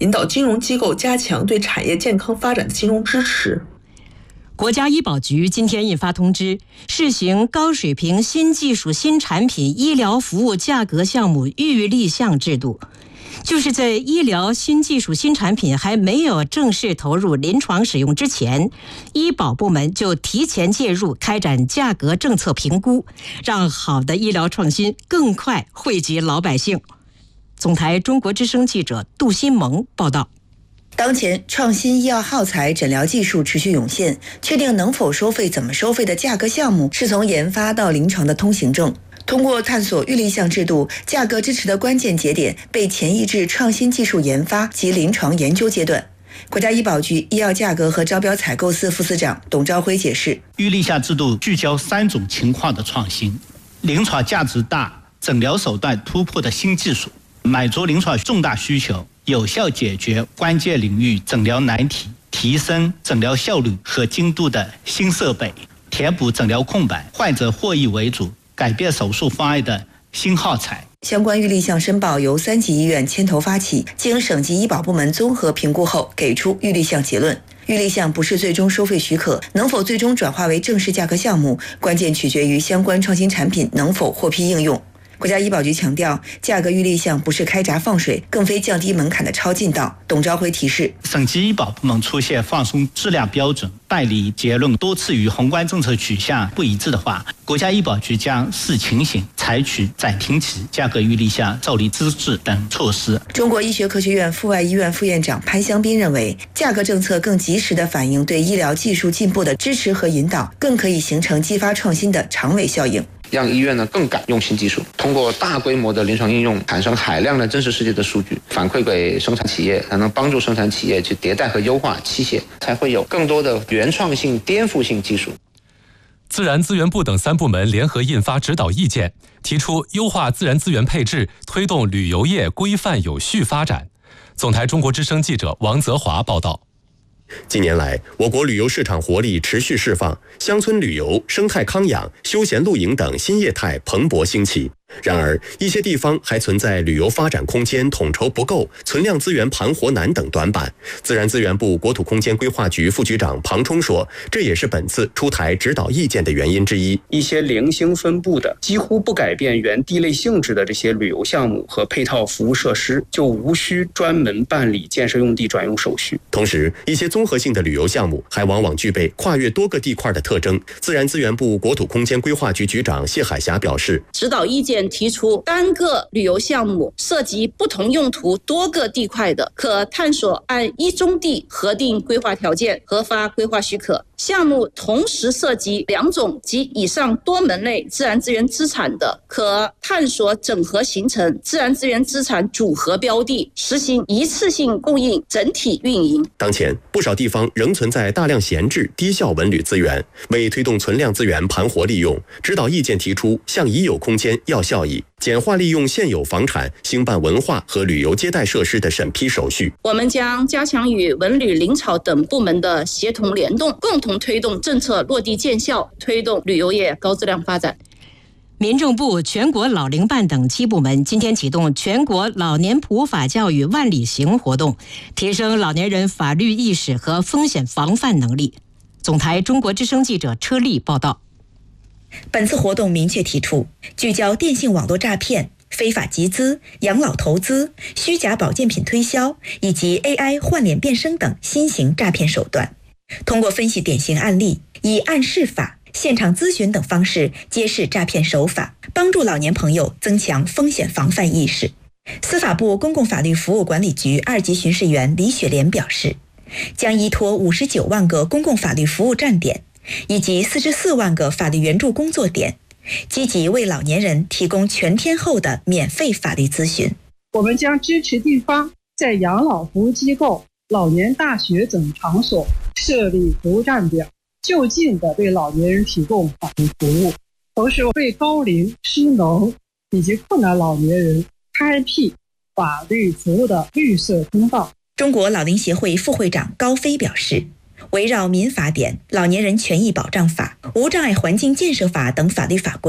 引导金融机构加强对产业健康发展的金融支持。 国家医保局今天印发通知，试行高水平新技术新产品医疗服务价格项目预立项制度。就是在医疗新技术新产品还没有正式投入临床使用之前，医保部门就提前介入开展价格政策评估，让好的医疗创新更快惠及老百姓。总台中国之声记者杜新萌报道。 当前创新医药耗材诊疗技术持续涌现，确定能否收费、怎么收费的价格项目是从研发到临床的通行证。通过探索预立项制度，价格支持的关键节点被前移至创新技术研发及临床研究阶段。国家医保局医药价格和招标采购司副司长董朝辉解释， 预立项制度聚焦3种情况的创新：临床价值大、诊疗手段突破的新技术，满足临床重大需求，有效解决关键领域诊疗难题，提升诊疗效率和精度的新设备，填补诊疗空白，患者获益为主，改变手术方案的新耗材。 相关预立项申报由3级医院牵头发起，经省级医保部门综合评估后给出预立项结论。预立项不是最终收费许可，能否最终转化为正式价格项目，关键取决于相关创新产品能否获批应用。国家医保局强调，价格预立项不是开闸放水，更非降低门槛的超近道。董朝辉提示， 省级医保部门出现放松质量标准、办理结论多次与宏观政策取向不一致的话，国家医保局将视情形采取暂停起价格预立项受理资质等措施。 中国医学科学院附外医院副院长潘香斌认为，价格政策更及时地反映对医疗技术进步的支持和引导，更可以形成激发创新的长尾效应。 让医院呢更敢用新技术，通过大规模的临床应用，产生海量的真实世界的数据，反馈给生产企业，才能帮助生产企业去迭代和优化器械，才会有更多的原创性、颠覆性技术。 自然资源部等3部门联合印发指导意见，提出优化自然资源配置，推动旅游业规范有序发展。总台中国之声记者王泽华报道。 近年来，我国旅游市场活力持续释放，乡村旅游、生态康养、休闲露营等新业态蓬勃兴起。然而，一些地方还存在旅游发展空间统筹不够、存量资源盘活难等短板。自然资源部国土空间规划局副局长庞冲说，这也是本次出台指导意见的原因之一。 一些零星分布的、几乎不改变原地类性质的这些旅游项目和配套服务设施，就无需专门办理建设用地转用手续。 同时，一些综合性的旅游项目还往往具备跨越多个地块的特征。自然资源部国土空间规划局局长谢海霞表示， 指导意见提出，单个旅游项目涉及不同用途多个地块的，可探索按一中地核定规划条件核发规划许可。项目同时涉及2种及以上多门类自然资源资产的，可探索整合形成自然资源资产组合标的，实行一次性供应整体运营。 当前不少地方仍存在大量闲置低效文旅资源，为推动存量资源盘活利用，指导意见提出向已有空间要效益，简化利用现有房产兴办文化和旅游接待设施的审批手续。 我们将加强与文旅林草等部门的协同联动，共同推动政策落地见效，推动旅游业高质量发展。 民政部、全国老龄办等7部门今天启动全国老年普法教育万里行活动，提升老年人法律意识和风险防范能力。总台中国之声记者车丽报道。 本次活动明确提出，聚焦电信网络诈骗、非法集资、养老投资、虚假保健品推销以及 AI 换脸变声等新型诈骗手段，通过分析典型案例，以案示法、现场咨询等方式揭示诈骗手法，帮助老年朋友增强风险防范意识。司法部公共法律服务管理局2级巡视员李雪莲表示，将依托59万个公共法律服务站点以及44万个法律援助工作点，积极为老年人提供全天候的免费法律咨询。 我们将支持地方在养老服务机构、老年大学等场所设立服务站点，就近的为老年人提供法律服务，同时为高龄、失能以及困难老年人开辟法律服务的绿色通道。 中国老龄协会副会长高飞表示，围绕民法典、老年人权益保障法、无障碍环境建设法等法律法规，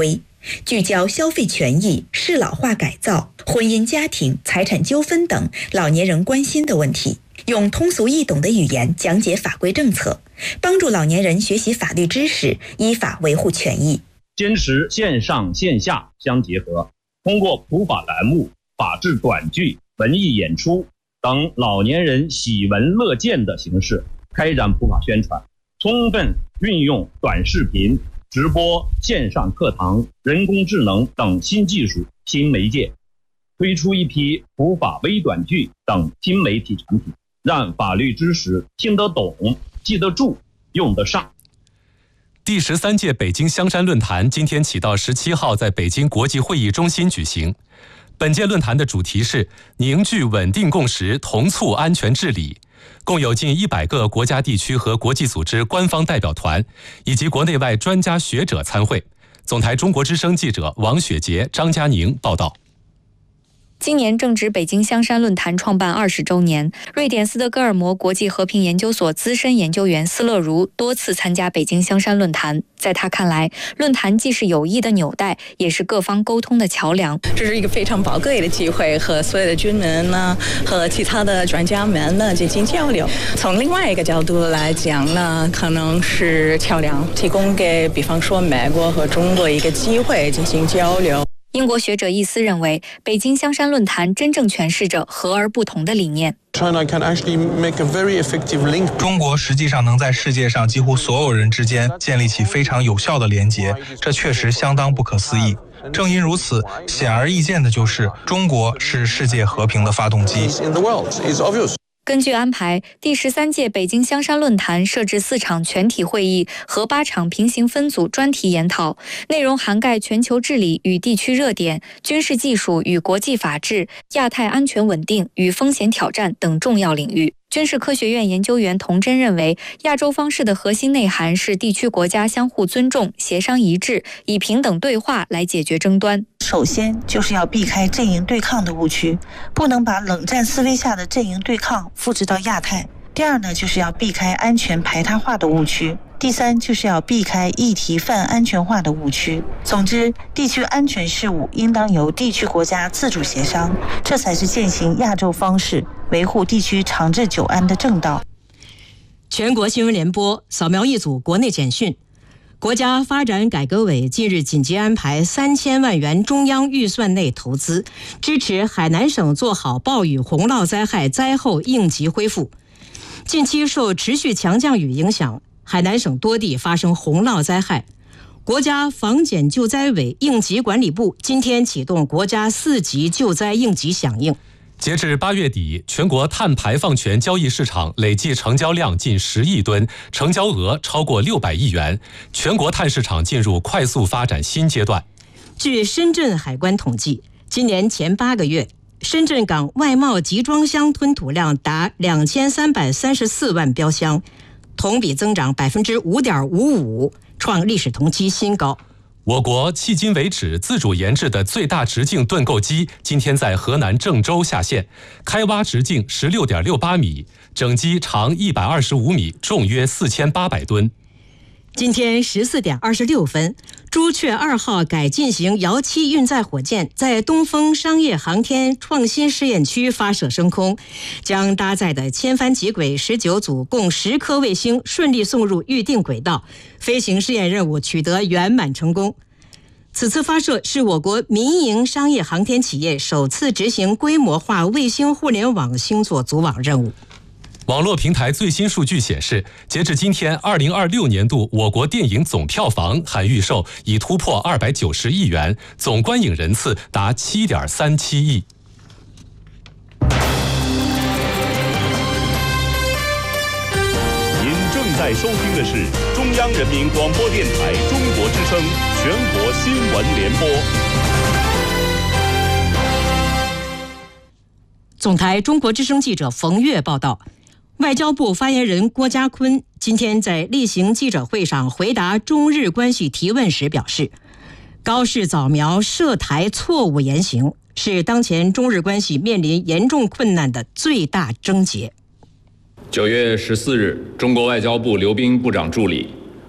聚焦消费权益、适老化改造、婚姻家庭、财产纠纷等老年人关心的问题，用通俗易懂的语言讲解法规政策，帮助老年人学习法律知识，依法维护权益。 坚持线上线下相结合，通过普法栏目、法治短剧、文艺演出等老年人喜闻乐见的形式开展普法宣传，充分运用短视频、直播、线上课堂、人工智能等新技术、新媒介，推出一批普法微短剧等新媒体产品，让法律知识听得懂、记得住、用得上。 第13届北京香山论坛今天起到17号在北京国际会议中心举行。本届论坛的主题是凝聚稳定共识，同促安全治理。共有近100个国家地区和国际组织官方代表团以及国内外专家学者参会。总台中国之声记者王雪杰、张佳宁报道。 今年正值北京香山论坛创办20周年，瑞典斯德哥尔摩国际和平研究所资深研究员斯勒如多次参加北京香山论坛。在他看来，论坛既是友谊的纽带，也是各方沟通的桥梁。 这是一个非常宝贵的机会，和所有的军人呢，和其他的专家们呢进行交流。从另外一个角度来讲呢，可能是桥梁，提供给比方说美国和中国一个机会进行交流。 英国学者易思认为，北京香山论坛真正诠释着和而不同的理念。 中国实际上能在世界上几乎所有人之间建立起非常有效的连结，这确实相当不可思议。正因如此，显而易见的就是，中国是世界和平的发动机。 根据安排，第13届北京香山论坛设置4场全体会议和8场平行分组专题研讨，内容涵盖全球治理与地区热点、军事技术与国际法治、亚太安全稳定与风险挑战等重要领域。军事科学院研究员童真认为，亚洲方式的核心内涵是地区国家相互尊重、协商一致，以平等对话来解决争端。 首先就是要避开阵营对抗的误区，不能把冷战思维下的阵营对抗复制到亚太。第二呢，就是要避开安全排他化的误区。第三，就是要避开议题泛安全化的误区。总之，地区安全事务应当由地区国家自主协商，这才是践行亚洲方式、维护地区长治久安的正道。 全国新闻联播扫描一组国内简讯。国家发展改革委近日紧急安排3000万元中央预算内投资，支持海南省做好暴雨洪涝灾害灾后应急恢复。近期受持续强降雨影响，海南省多地发生洪涝灾害。国家防检救灾委应急管理部今天启动国家4级救灾应急响应。 截至8月底，全国碳排放权交易市场累计成交量近10亿吨，成交额超过600亿元，全国碳市场进入快速发展新阶段。 据深圳海关统计，今年前8个月，深圳港外贸集装箱吞吐量达2334万标箱，同比增长5.55%，创历史同期新高。 我国迄今为止自主研制的最大直径盾构机今天在河南郑州下线，开挖直径16.68米，整机长125米，重约4800吨。 今天14点26分，朱雀2号改进型遥7运载火箭在东风商业航天创新试验区发射升空，将搭载的千帆极轨19组共10颗卫星顺利送入预定轨道，飞行试验任务取得圆满成功。此次发射是我国民营商业航天企业首次执行规模化卫星互联网星座组网任务。 网络平台最新数据显示，截至今天2026年度，我国电影总票房含预售已突破290亿元，总观影人次达7.37亿。 您正在收听的是中央人民广播电台中国之声全国新闻联播。 总台中国之声记者冯月报道。外交部发言人郭家坤今天在例行记者会上回答中日关系提问时表示，高市早苗涉台错误言行是当前中日关系面临严重困难的最大症结。 9月14日，中国外交部刘彬部长助理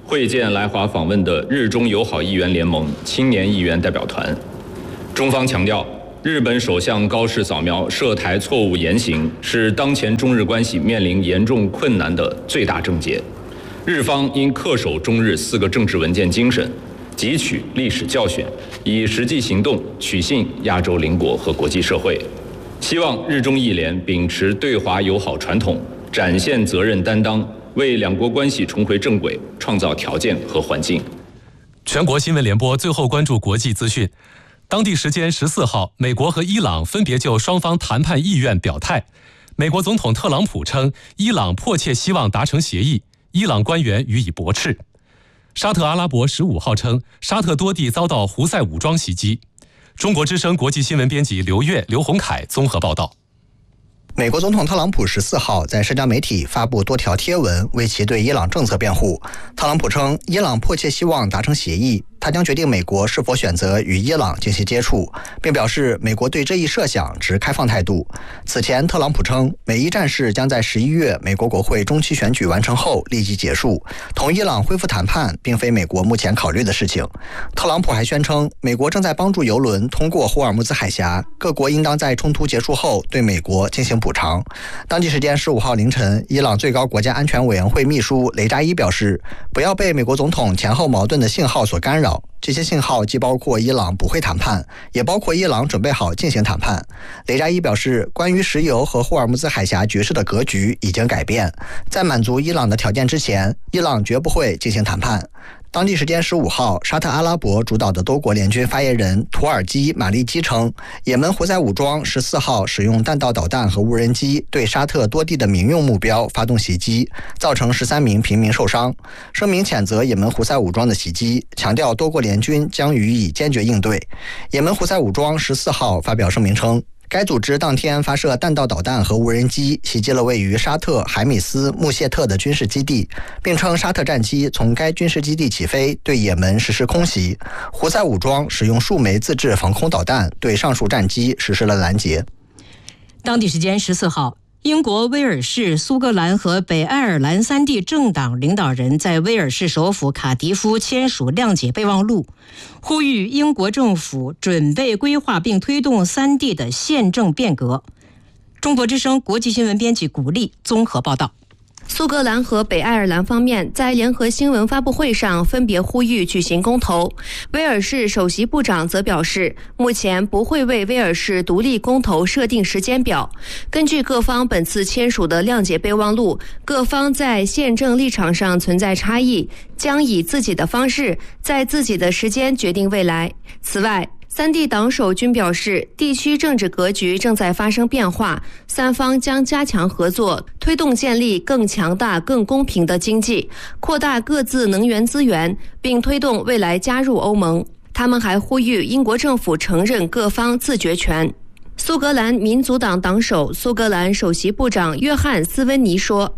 会见来华访问的日中友好议员联盟青年议员代表团。中方强调，日本首相高市早苗涉台错误言行是当前中日关系面临严重困难的最大症结。日方应恪守中日4个政治文件精神，汲取历史教训，以实际行动取信亚洲邻国和国际社会。希望日中议联秉持对华友好传统，展现责任担当，为两国关系重回正轨创造条件和环境。 全国新闻联播最后关注国际资讯。当地时间14号，美国和伊朗分别就双方谈判意愿表态。美国总统特朗普称，伊朗迫切希望达成协议，伊朗官员予以驳斥。沙特阿拉伯15号称，沙特多地遭到胡塞武装袭击。中国之声国际新闻编辑刘越、刘洪凯综合报道。 美国总统特朗普14号在社交媒体发布多条贴文，为其对伊朗政策辩护。特朗普称，伊朗迫切希望达成协议，他将决定美国是否选择与伊朗进行接触，并表示美国对这一设想持开放态度。此前，特朗普称，美伊战事将在11月美国国会中期选举完成后立即结束，同伊朗恢复谈判并非美国目前考虑的事情。特朗普还宣称，美国正在帮助油轮通过霍尔木兹海峡，各国应当在冲突结束后对美国进行补偿。当地时间15号凌晨，伊朗最高国家安全委员会秘书雷扎伊表示，不要被美国总统前后矛盾的信号所干扰，这些信号既包括伊朗不会谈判，也包括伊朗准备好进行谈判。雷扎伊表示，关于石油和霍尔木兹海峡局势的格局已经改变，在满足伊朗的条件之前，伊朗绝不会进行谈判。当地时间15号，沙特阿拉伯主导的多国联军发言人土耳其马利基称，也门胡塞武装14号使用弹道导弹和无人机对沙特多地的民用目标发动袭击，造成13名平民受伤。声明谴责也门胡塞武装的袭击，强调多国联军将予以坚决应对。也门胡塞武装14号发表声明称，该组织当天发射弹道导弹和无人机袭击了位于沙特海米斯穆谢特的军事基地，并称沙特战机从该军事基地起飞，对也门实施空袭。胡塞武装使用数枚自制防空导弹对上述战机实施了拦截。 当地时间14号，英国、威尔士、苏格兰和北爱尔兰3地政党领导人在威尔士首府卡迪夫签署谅解备忘录，呼吁英国政府准备规划并推动3地的宪政变革。中国之声国际新闻编辑古丽综合报道。 苏格兰和北爱尔兰方面在联合新闻发布会上分别呼吁举行公投。威尔士首席部长则表示，目前不会为威尔士独立公投设定时间表。根据各方本次签署的谅解备忘录，各方在宪政立场上存在差异，将以自己的方式，在自己的时间决定未来。此外，3地党首均表示，地区政治格局正在发生变化，3方将加强合作，推动建立更强大、更公平的经济，扩大各自能源资源，并推动未来加入欧盟。他们还呼吁英国政府承认各方自决权。苏格兰民族党党首、苏格兰首席部长约翰·斯温尼说：“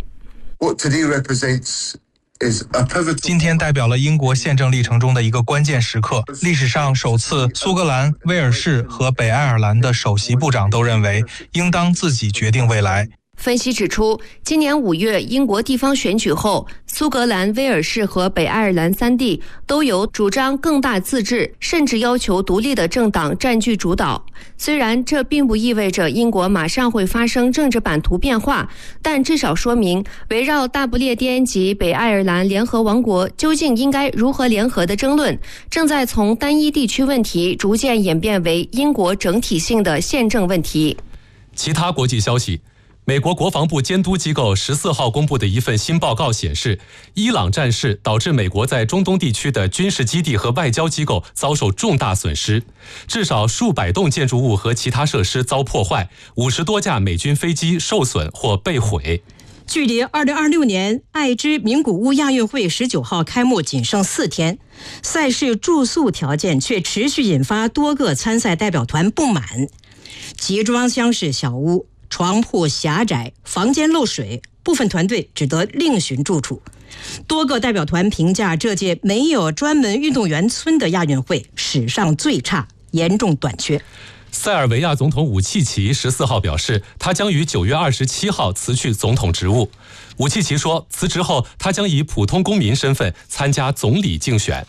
今天代表了英国宪政历程中的一个关键时刻，历史上首次苏格兰、威尔士和北爱尔兰的首席部长都认为应当自己决定未来。” 分析指出，今年5月英国地方选举后，苏格兰、威尔士和北爱尔兰3地都有主张更大自治，甚至要求独立的政党占据主导。虽然这并不意味着英国马上会发生政治版图变化，但至少说明围绕大不列颠及北爱尔兰联合王国究竟应该如何联合的争论，正在从单一地区问题逐渐演变为英国整体性的宪政问题。 其他国际消息，美国国防部监督机构14号公布的一份新报告显示，伊朗战事导致美国在中东地区的军事基地和外交机构遭受重大损失，至少数百栋建筑物和其他设施遭破坏，50多架美军飞机受损或被毁。 距离2026年爱知名古屋亚运会19号开幕仅剩4天，赛事住宿条件却持续引发多个参赛代表团不满。集装箱式小屋、床铺狭窄、房间漏水，部分团队只得另寻住处。多个代表团评价这届没有专门运动员村的亚运会史上最差，严重短缺。 塞尔维亚总统武契奇14号表示，他将于9月27号辞去总统职务。武契奇说，辞职后他将以普通公民身份参加总理竞选。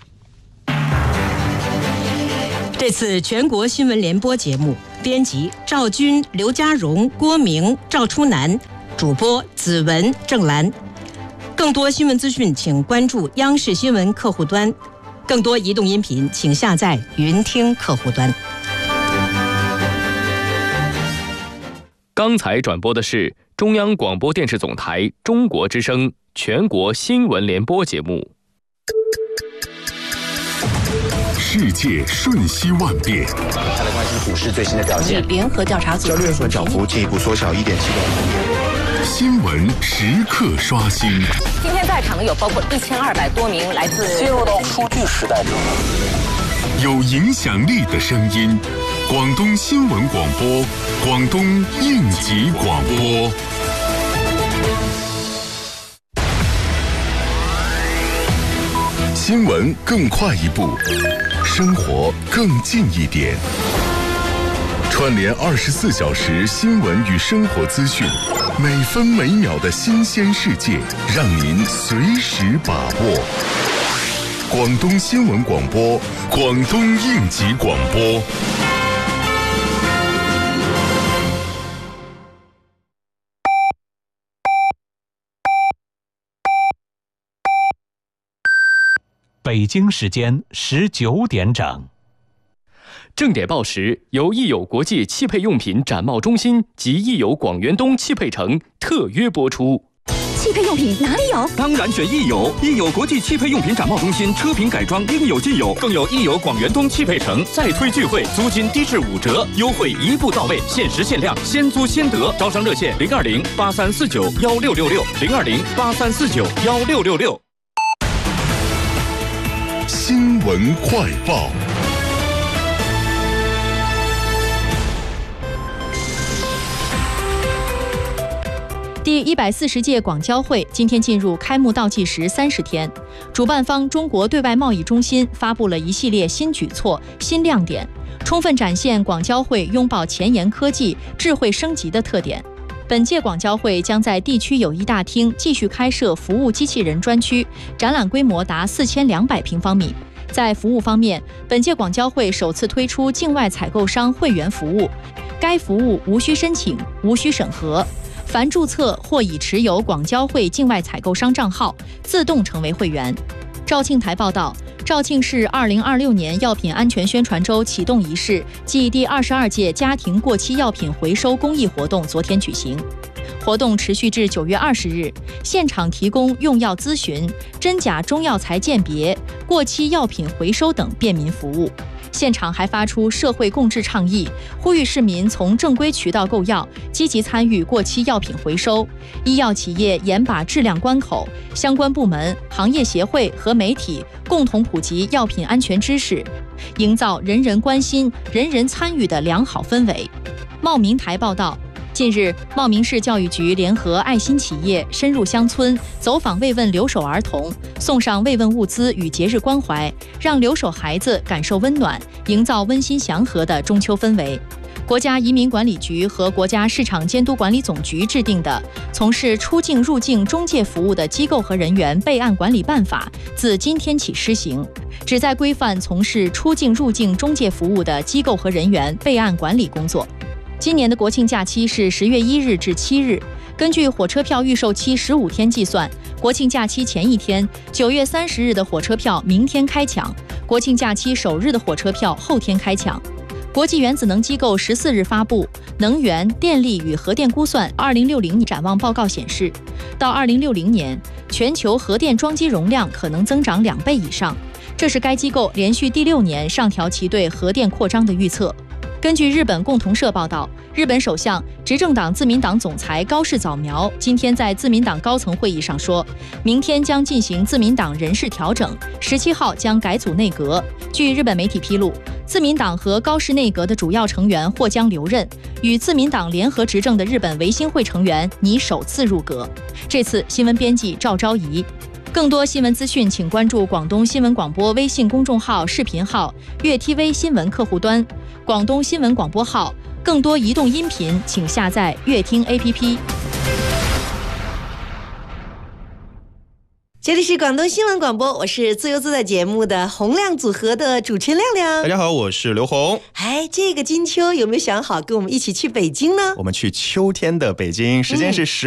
这次全国新闻联播节目，编辑赵军、刘家荣、郭明、赵初南，主播子文、郑兰。更多新闻资讯，请关注央视新闻客户端。更多移动音频，请下载云听客户端。 刚才转播的是中央广播电视总台中国之声全国新闻联播节目。 世界瞬息万变， 再来关心股市最新的表现。 联合调查组交易所涨幅进一步缩小1.7%。 新闻时刻刷新。 今天在场的有包括1200多名来自进入到数据时代中， 有影响力的声音，广东新闻广播，广东应急广播。新闻更快一步，生活更近一点。串联24小时新闻与生活资讯，每分每秒的新鲜世界，让您随时把握。广东新闻广播，广东应急广播。 北京时间19点整。 正点报时由益友国际汽配用品展贸中心及益友广元东汽配城特约播出。 汽配用品哪里有？ 当然选益友，益友国际汽配用品展贸中心，车品改装应有尽有，更有益友广元东汽配城再推聚会，租金低至5折，优惠一步到位，限时限量，先租先得。招商热线020-8349-1666，020-8349-1666。 新闻快报。 第140届广交会今天进入开幕倒计时30天，主办方中国对外贸易中心发布了一系列新举措、新亮点，充分展现广交会拥抱前沿科技、智慧升级的特点。本届广交会将在地区友谊大厅继续开设服务机器人专区，展览规模达4200平方米。在服务方面，本届广交会首次推出境外采购商会员服务，该服务无需申请、无需审核。凡注册或已持有广交会境外采购商账号，自动成为会员。肇庆台报道，肇庆市2026年药品安全宣传周启动仪式暨第22届家庭过期药品回收公益活动昨天举行。活动持续至9月20日，现场提供用药咨询、真假中药材鉴别、过期药品回收等便民服务。现场还发出社会共治倡议，呼吁市民从正规渠道购药，积极参与过期药品回收。医药企业严把质量关口，相关部门、行业协会和媒体共同普及药品安全知识，营造人人关心、人人参与的良好氛围。茂名台报道，近日，茂名市教育局联合爱心企业深入乡村，走访慰问留守儿童，送上慰问物资与节日关怀，让留守孩子感受温暖，营造温馨祥和的中秋氛围。国家移民管理局和国家市场监督管理总局制定的《从事出境入境中介服务的机构和人员备案管理办法》自今天起施行，旨在规范从事出境入境中介服务的机构和人员备案管理工作。今年的国庆假期是10月1日至7日，根据火车票预售期15天计算，国庆假期前一天9月30日的火车票明天开抢，国庆假期首日的火车票后天开抢。国际原子能机构14日发布《能源、电力与核电估算2060年展望报告》显示，到2060年，全球核电装机容量可能增长2倍以上，这是该机构连续第6年上调其对核电扩张的预测。根据日本共同社报道，日本首相、执政党自民党总裁高市早苗今天在自民党高层会议上说，明天将进行自民党人事调整，17号将改组内阁。据日本媒体披露，自民党和高市内阁的主要成员或将留任，与自民党联合执政的日本维新会成员拟首次入阁。这次新闻编辑赵昭仪。 更多新闻资讯，请关注广东新闻广播微信公众号、视频号、粤 TV 新闻客户端、广东新闻广播号。更多移动音频，请下载粤听 APP。 这里是广东新闻广播，我是自由自在节目的洪亮组合的主持人亮亮。 大家好，我是刘红。 这个金秋有没有想好跟我们一起去北京呢？ 我们去秋天的北京，时间是